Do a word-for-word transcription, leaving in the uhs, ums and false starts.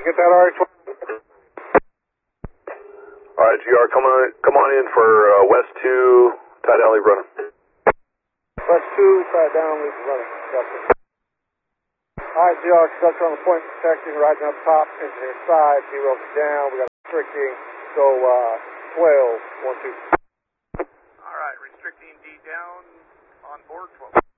get that R twelve? All right, G R, come on, come on in for uh, West two, tie down, leave running. West two, tie down, leave running. Gotcha. All right, G R, conductor on the point protecting, riding up top, engineer side, zero down. We got restricting, go uh, twelve, one, two. All right, restricting D down on board twelve.